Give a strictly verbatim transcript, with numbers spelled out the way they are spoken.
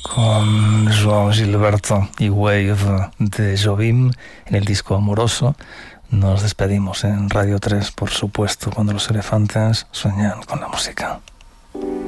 con João Gilberto y Wave de Jobim en el disco Amoroso. Nos despedimos en Radio tres, por supuesto, cuando los elefantes sueñan con la música.